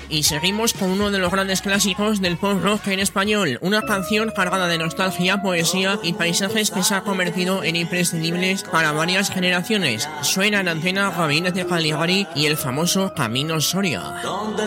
Y seguimos con uno de los grandes clásicos del pop rock en español, una canción cargada de nostalgia, poesía y paisajes que se ha convertido en imprescindibles para varias generaciones. Suena en antena Gavilanes de Caligari y el famoso Camino Soria. ¿Dónde